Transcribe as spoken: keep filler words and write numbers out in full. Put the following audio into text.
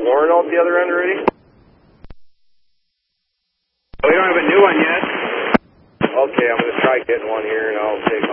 Warren out the other end already? We don't have a new one yet. Okay, I'm going to try getting one here, and I'll take